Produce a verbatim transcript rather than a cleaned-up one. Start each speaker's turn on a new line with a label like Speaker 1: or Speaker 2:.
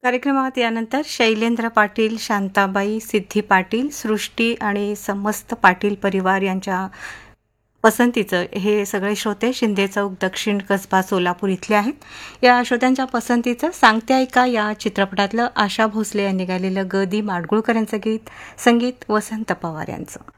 Speaker 1: कार्यक्रमात यानंतर शैलेंद्र पाटील, शांताबाई, सिद्धी पाटील, सृष्टी आणि समस्त पाटील परिवार यांच्या पसंतीचं हे सगळे श्रोते शिंदे चौक दक्षिण कसबा सोलापूर इथले आहेत. या श्रोत्यांच्या पसंतीचं सांगते ऐका या चित्रपटातलं आशा भोसले यांनी गायलेलं ग दी माडगुळकर यांचं गीत, संगीत वसंत पवार यांचं.